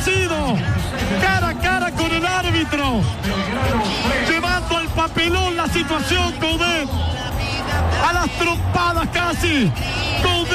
enfurecido, cara a cara con el árbitro, llevando al papelón la situación, Coudet, a las trompadas casi. Coudet